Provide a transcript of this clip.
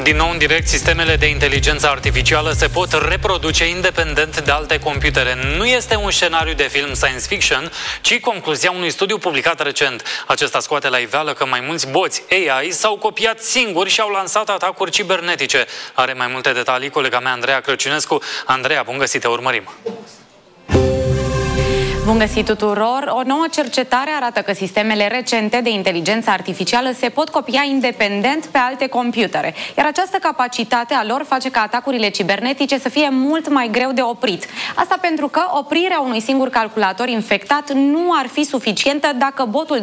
Din nou în direct, sistemele de inteligență artificială se pot reproduce independent de alte computere. Nu este un scenariu de film science fiction, ci concluzia unui studiu publicat recent. Acesta scoate la iveală că mai mulți boți AI s-au copiat singuri și au lansat atacuri cibernetice. Are mai multe detalii colega mea Andreea Crăciunescu. Andreea, bun găsit, te urmărim! Bun găsit tuturor! O nouă cercetare arată că sistemele recente de inteligență artificială se pot copia independent pe alte computere, iar această capacitate a lor face ca atacurile cibernetice să fie mult mai greu de oprit. Asta pentru că oprirea unui singur calculator infectat nu ar fi suficientă dacă botul